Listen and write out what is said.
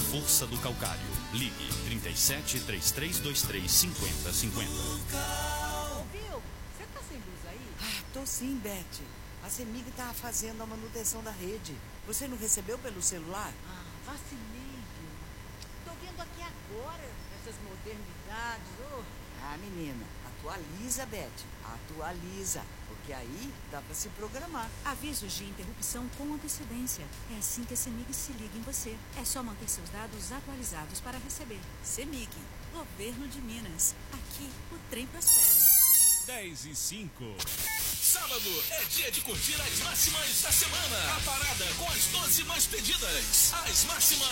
força do calcário. Ligue 37 3323 5050. Viu? Você tá sem luz aí? Tô sim, Beth. A CEMIG tá fazendo a manutenção da rede. Você não recebeu pelo celular? Vacilei, viu? Tô vendo aqui agora essas modernidades. Menina, atualiza, Beth. Atualiza. Porque aí dá pra se programar. Avisos de interrupção com antecedência. É assim que a CEMIG se liga em você. É só manter seus dados atualizados para receber. CEMIG, Governo de Minas. Aqui o trem prospera. 10h05. Sábado é dia de curtir as máximas da semana. A parada com as 12 mais pedidas. As máximas